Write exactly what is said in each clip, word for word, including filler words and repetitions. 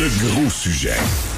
Le gros sujet.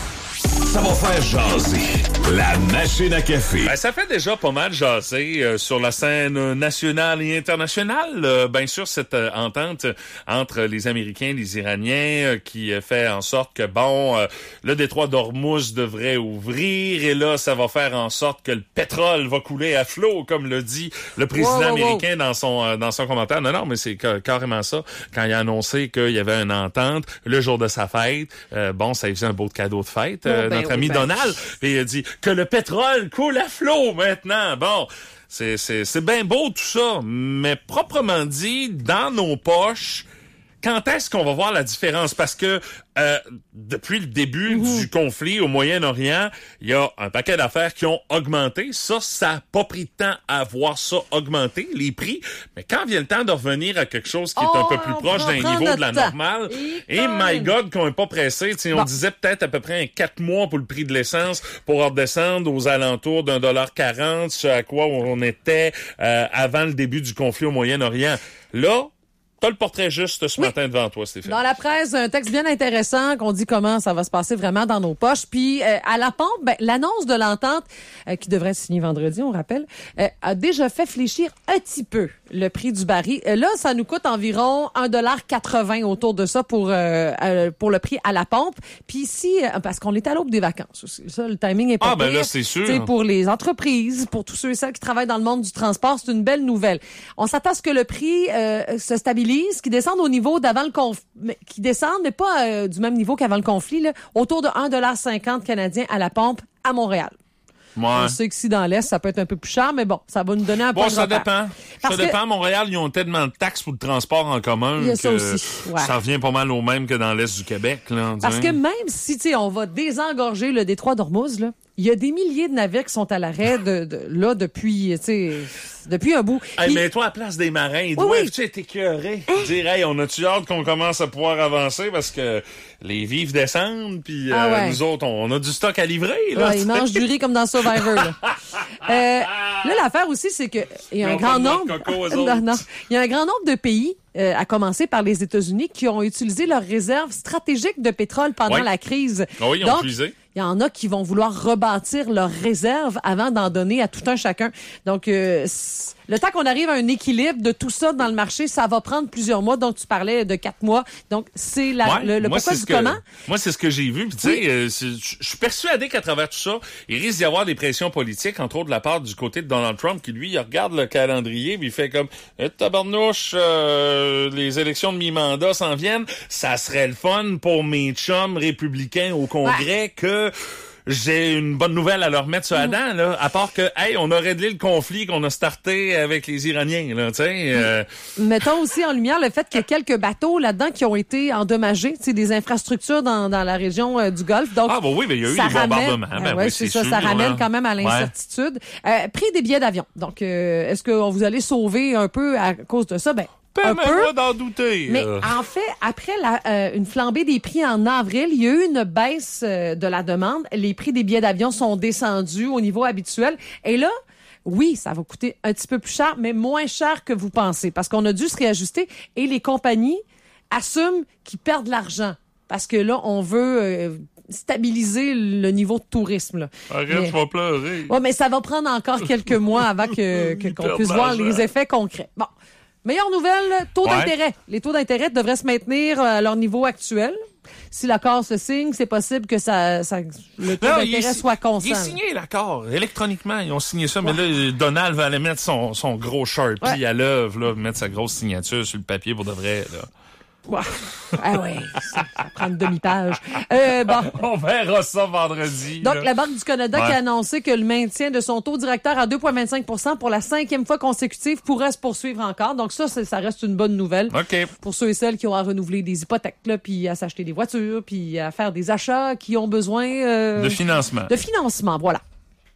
Ça va faire jaser. La machine à café. Ben, ça fait déjà pas mal jaser euh, sur la scène nationale et internationale. Euh, bien sûr, cette euh, entente entre les Américains et les Iraniens euh, qui euh, fait en sorte que, bon, euh, le détroit d'Ormuz devrait ouvrir et là, ça va faire en sorte que le pétrole va couler à flot, comme le dit le président wow, wow, américain wow. dans son euh, dans son commentaire. Non, non, mais c'est ca- carrément ça. Quand il a annoncé qu'il y avait une entente le jour de sa fête, euh, bon, ça lui faisait un beau cadeau de fête. Euh, Oh, ben notre oui, ami ben. Donald, et il a dit que le pétrole coule à flot maintenant. Bon, c'est c'est c'est bien beau tout ça, mais proprement dit, dans nos poches, quand est-ce qu'on va voir la différence? Parce que euh, depuis le début mmh. du conflit au Moyen-Orient, il y a un paquet d'affaires qui ont augmenté. Ça, ça n'a pas pris de temps à voir ça augmenter, les prix. Mais quand vient le temps de revenir à quelque chose qui est oh, un peu plus proche d'un niveau de la temps. normale, et, et my God, qu'on n'est pas pressé. Bon. On disait peut-être à peu près un quatre mois pour le prix de l'essence pour redescendre aux alentours d'un dollar quarante, ce à quoi on était euh, avant le début du conflit au Moyen-Orient. Là, t'as le portrait juste ce oui. matin devant toi, Stéphane. Dans la presse, un texte bien intéressant qu'on dit comment ça va se passer vraiment dans nos poches. Puis euh, à la pompe, ben, l'annonce de l'entente, euh, qui devrait être signée vendredi, on rappelle, euh, a déjà fait fléchir un petit peu le prix du baril. Euh, là, ça nous coûte environ un dollar quatre-vingts autour de ça pour euh, euh, pour le prix à la pompe. Puis ici, euh, parce qu'on est à l'aube des vacances aussi. Ça, le timing est pas Ah, ben pire. là, c'est sûr. T'sais, pour les entreprises, pour tous ceux et celles qui travaillent dans le monde du transport, c'est une belle nouvelle. On s'attend à ce que le prix euh, se stabilise, qui descendent au niveau d'avant le conflit, qui descendent, mais pas euh, du même niveau qu'avant le conflit, là, autour de un dollar cinquante canadien à la pompe à Montréal. Ouais. On sait que si dans l'Est, ça peut être un peu plus cher, mais bon, ça va nous donner un peu bon, de ça repère. dépend. Parce ça que... dépend. À Montréal, ils ont tellement de taxes pour le transport en commun Il y a que ça aussi. Ouais. ça revient pas mal au même que dans l'Est du Québec. Là, parce que même si, tu sais, on va désengorger le détroit d'Ormuz, là, il y a des milliers de navires qui sont à l'arrêt de, de, là depuis, tu sais, depuis un bout. Hey, Puis... mais toi, à la place des marins, ils oui, doivent oui. tu être écœurés. Hein? Dire, hey, on a-tu hâte qu'on commence à pouvoir avancer parce que les vivres descendent, puis ah, euh, ouais. nous autres, on, on a du stock à livrer. Là, ouais, ils mangent du riz comme dans Survivor. Là, euh, là l'affaire aussi, c'est que il y a un grand nombre. non, non, il y a un grand nombre de pays. Euh, à commencer par les États-Unis, qui ont utilisé leurs réserves stratégiques de pétrole pendant oui. la crise. Oh oui, ils ont Donc, utilisé. Il y en a qui vont vouloir rebâtir leurs réserves avant d'en donner à tout un chacun. Donc, euh, le temps qu'on arrive à un équilibre de tout ça dans le marché, ça va prendre plusieurs mois. Donc, tu parlais de quatre mois. Donc, c'est la, ouais, le, le moi, pourquoi du que, comment. Moi, c'est ce que j'ai vu. Puis, tu sais, oui. euh, je suis persuadé qu'à travers tout ça, il risque d'y avoir des pressions politiques, entre autres de la part du côté de Donald Trump, qui, lui, il regarde le calendrier, puis il fait comme eh, « Tabarnouche, euh, les élections de mi-mandat s'en viennent. Ça serait le fun pour mes chums républicains au Congrès ouais. que... » j'ai une bonne nouvelle à leur mettre sur la dent, là. À part que, hey, on a réglé le conflit qu'on a starté avec les Iraniens, là, tu sais. Euh... Mettons aussi en lumière le fait qu'il y a quelques bateaux là-dedans qui ont été endommagés, tu sais, des infrastructures dans, dans la région euh, du Golfe. Donc, ah, bah oui, mais il y a eu des bombardements. Ben, euh, ouais, oui, c'est, c'est ça, sûr, ça ramène là. quand même à l'incertitude. Ouais. Euh, prix des billets d'avion. Donc, euh, est-ce que vous allez sauver un peu à cause de ça? Ben, un peu, d'en douter. Mais euh. en fait, après la, euh, une flambée des prix en avril, il y a eu une baisse euh, de la demande. Les prix des billets d'avion sont descendus au niveau habituel. Et là, oui, ça va coûter un petit peu plus cher, mais moins cher que vous pensez, parce qu'on a dû se réajuster et les compagnies assument qu'ils perdent de l'argent. Parce que là, on veut... Euh, stabiliser le niveau de tourisme. Là. Arrête, mais, je vais pleurer. Ouais, mais ça va prendre encore quelques mois avant que, que qu'on puisse voir les effets concrets. Bon. Meilleure nouvelle, taux ouais. d'intérêt. Les taux d'intérêt devraient se maintenir à leur niveau actuel. Si l'accord se signe, c'est possible que ça, ça le taux non, d'intérêt est, soit constant. Il est signé l'accord. Électroniquement, ils ont signé ça. Ouais. Mais là, Donald va aller mettre son, son gros Sharpie ouais. à l'œuvre, là, mettre sa grosse signature sur le papier pour de vrai. Là. Ouais. Ah ouais, ça, ça prend une demi-page. Euh, bon. On verra ça vendredi. Donc, là. la Banque du Canada ouais. qui a annoncé que le maintien de son taux directeur à deux virgule vingt-cinq pour cent pour la cinquième fois consécutive pourrait se poursuivre encore. Donc ça, ça reste une bonne nouvelle. OK. Pour ceux et celles qui ont à renouveler des hypothèques, là, puis à s'acheter des voitures, puis à faire des achats qui ont besoin... Euh, de financement. De financement, voilà.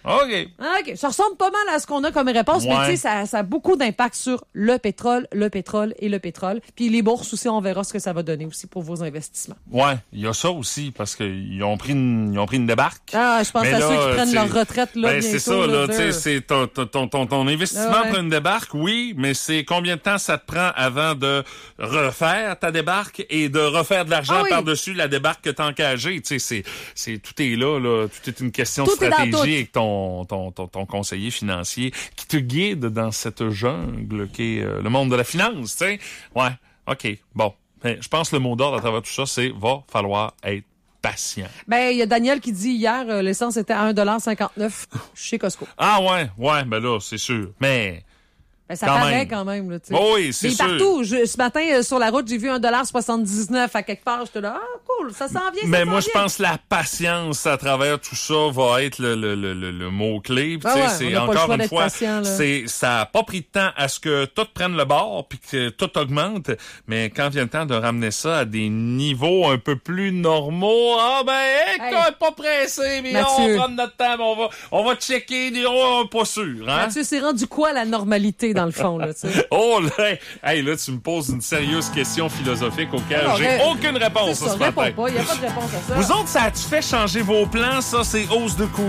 OK. OK. Ça ressemble pas mal à ce qu'on a comme réponse, Ouais. mais tu sais, ça, ça a beaucoup d'impact sur le pétrole, le pétrole et le pétrole. Puis les bourses aussi, on verra ce que ça va donner aussi pour vos investissements. Ouais, il y a ça aussi, parce qu'ils ont pris une, ils ont pris une débarque. Ah, je pense Mais à là, ceux qui prennent t'sais, leur retraite là, ben, bientôt. c'est ça, là, tu sais, de- c'est ton, ton, ton, ton investissement Ah ouais. pour une débarque, oui, mais c'est combien de temps ça te prend avant de refaire ta débarque et de refaire de l'argent Ah oui. par-dessus la débarque que t'as engagée. Tu sais, c'est, c'est, tout est là, là, tout est une question de Tout est dans stratégie tout. avec ton, ton, ton, ton conseiller financier qui te guide dans cette jungle qui est euh, le monde de la finance, tu sais. Ouais, OK, bon. Ben, je pense que le mot d'ordre à travers tout ça, c'est va falloir être patient. Ben, il y a Daniel qui dit hier, euh, l'essence était à un dollar cinquante-neuf chez Costco. Ah ouais, ouais, ben là, c'est sûr. Mais Ben, ça Quand paraît même. quand même, là, tu sais. Oh oui, c'est Mais sûr. partout. Je- ce matin, euh, sur la route, j'ai vu un dollar soixante-dix-neuf à quelque part. J'étais là, ah, cool, ça s'en vient, ça Mais s'en moi, je vient. pense que la patience à travers tout ça va être le, le, le, le, le mot-clé. Puis, Ah tu sais, ouais, c'est on n'a pas le encore choix une d'être fois, patient, là. c'est, ça a pas pris de temps à ce que tout prenne le bord puis que tout augmente. Mais quand vient le temps de ramener ça à des niveaux un peu plus normaux, ah ben, hey, Hey. t'es pas pressé, mais Mathieu. on va prendre notre temps, mais on va, on va checker, oh, pas sûr, hein? Mathieu, c'est rendu quoi la normalité, dans le fond, là, tu sais? Oh là, hey, là, tu me poses une sérieuse question philosophique auquel Alors, j'ai ré- aucune réponse C'est ça, ce matin. réponds pas, il n'y a pas de réponse à ça. Vous autres, ça a-tu fait changer vos plans, ça, c'est hausse de coûts?